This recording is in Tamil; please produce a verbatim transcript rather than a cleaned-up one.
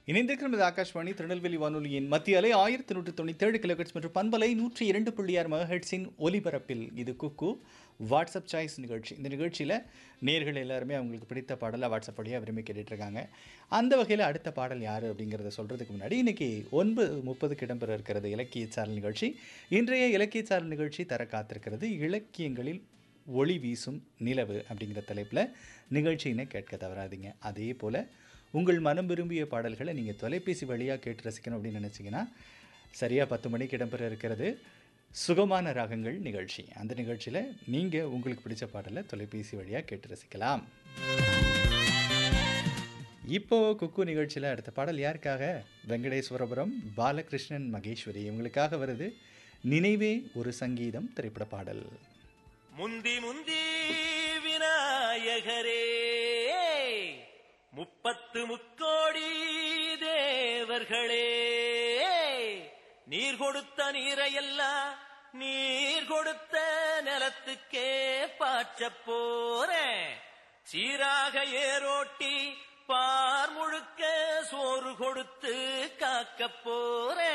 இணைந்திருக்கிறது ஆகாஷ்வாணி திருநெல்வேலி வானொலியின் மத்திய அலை ஆயிரத்தி நூற்றி தொண்ணூற்றி ஏழு கிலோஹெட்ஸ் மற்றும் பண்பலை நூற்றி இரண்டு புள்ளி ஆறு மெகாஹெட்ஸின் ஒலிபரப்பில் இது குக்கு வாட்ஸ்அப் சாய்ஸ் நிகழ்ச்சி. இந்த நிகழ்ச்சியில் நேர்கள் எல்லாருமே அவங்களுக்கு பிடித்த பாடலை வாட்ஸ்அப் வழியாக விரும்பி கேட்டுட்ருக்காங்க. அந்த வகையில் அடுத்த பாடல் யார் அப்படிங்கிறத சொல்கிறதுக்கு முன்னாடி இன்றைக்கி ஒன்பது முப்பதுக்கு இடம்பெற இருக்கிறது இலக்கிய சாரல் நிகழ்ச்சி. இன்றைய இலக்கிய சாரல் நிகழ்ச்சி தர காத்திருக்கிறது இலக்கியங்களில் ஒளி வீசும் நிலவு அப்படிங்கிற தலைப்பில் நிகழ்ச்சியினை கேட்க தவறாதீங்க. அதே போல் உங்கள் மனம் விரும்பிய பாடல்களை நீங்கள் தொலைபேசி வழியாக கேட்டு ரசிக்கணும் அப்படின்னு நினச்சிங்கன்னா சரியாக பத்து மணிக்கு இடம்பெற இருக்கிறது சுகமான ராகங்கள் நிகழ்ச்சி. அந்த நிகழ்ச்சியில் நீங்கள் உங்களுக்கு பிடிச்ச பாடலை தொலைபேசி வழியாக கேட்டு ரசிக்கலாம். இப்போது குக்கு நிகழ்ச்சியில் அடுத்த பாடல் யாருக்காக? வெங்கடேஸ்வரபுரம் பாலகிருஷ்ணன் மகேஸ்வரி இவங்களுக்காக வருது நினைவே ஒரு சங்கீதம் திரைப்பட பாடல். முந்தி முந்தி விநாயகரே முப்பத்து முக்கோடி தேவர்களே, நீர் கொடுத்த நீரையெல்லாம் நீர் கொடுத்த நிலத்துக்கே பாய்ச்ச போறேன். சீராக ஏரோட்டி பார் முழுக்க சோறு கொடுத்து காக்க போறேன்.